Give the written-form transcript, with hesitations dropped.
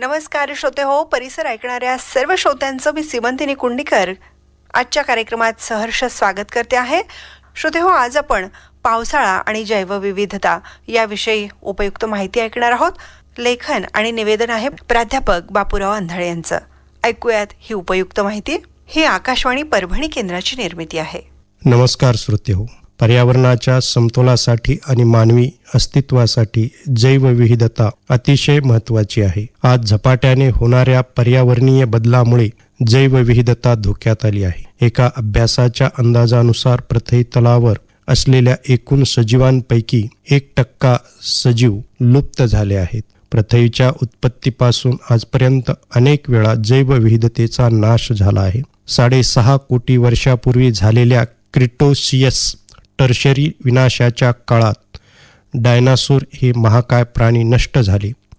नमस्कार श्रोते हो, परिसर ऐकणाऱ्या सर्व श्रोत्यांचं मी सीमंतिनी कुंडीकर आजच्या कार्यक्रमात सहर्ष स्वागत करते आहे. श्रोते हो, आज आपण पावसाळा आणि जैवविविधता याविषयी उपयुक्त माहिती ऐकणार आहोत. लेखन आणि निवेदन आहे प्राध्यापक बापूराव अंधाळे यांचं. ऐकूयात ही उपयुक्त माहिती. ही आकाशवाणी परभणी केंद्राची निर्मिती आहे. नमस्कार श्रोते हो, पर्यावरणाच्या समतोलासाठी आणि मानवी अस्तित्वासाठी जैवविविधता अतिशय महत्त्वाची आहे. आज झपाट्याने होणाऱ्या पर्यावरणीय बदलामुळे जैवविविधता धोक्यात आली आहे. एका अभ्यासाच्या अंदाजानुसार पृथ्वी तलावर असलेल्या एकूण सजीवांपैकी 1% सजीव लुप्त झाले आहेत. पृथ्वीच्या उत्पत्तीपासून आजपर्यंत अनेक वेळा जैवविविधतेचा नाश झाला आहे. 6.5 कोटी वर्षापूर्वी झालेल्या क्रिटोसियस टर्शरी विनाशाच्या काळात डायनासोर हे महाकाय प्राणी नष्ट झाले.